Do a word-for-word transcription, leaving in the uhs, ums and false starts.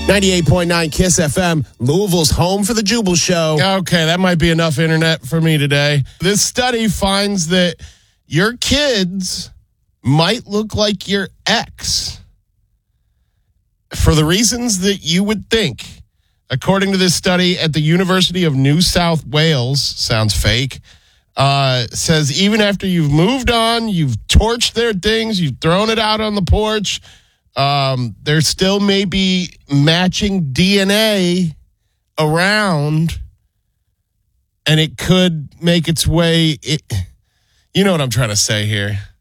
ninety-eight point nine KISS F M, Louisville's home for the Jubal Show. Okay, that might be enough internet for me today. This study finds that your kids might look like your ex for the reasons that you would think. According to this study at the University of New South Wales, sounds fake, uh, says even after you've moved on, you've torched their things, you've thrown it out on the porch, um, there still may be matching D N A around, and it could make its way. It, you know what I'm trying to say here.